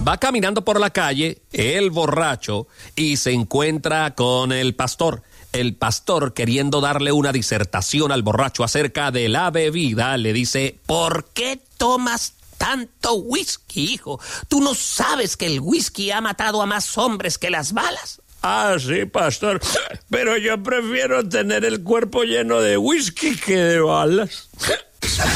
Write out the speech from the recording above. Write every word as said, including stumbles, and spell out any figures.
Va caminando por la calle, el borracho, y se encuentra con el pastor. El pastor, queriendo darle una disertación al borracho acerca de la bebida, le dice: ¿por qué tomas tanto whisky, hijo? ¿Tú no sabes que el whisky ha matado a más hombres que las balas? Ah, sí, pastor, pero yo prefiero tener el cuerpo lleno de whisky que de balas.